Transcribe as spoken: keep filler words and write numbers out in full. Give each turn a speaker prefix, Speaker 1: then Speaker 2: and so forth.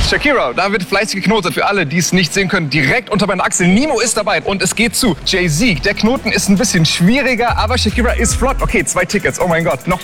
Speaker 1: Shakira, da wird fleißig geknotet. Für alle, die es nicht sehen können, direkt unter meiner Achsel. Nemo ist dabei und es geht zu Jay-Z. Der Knoten ist ein bisschen schwieriger, aber Shakira ist flott. Okay, zwei Tickets, oh mein Gott. Noch